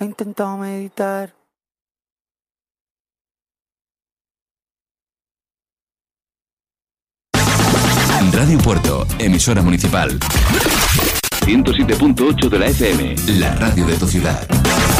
he intentado meditar. Radio Puerto, emisora municipal. 107.8 de la FM, la radio de tu ciudad.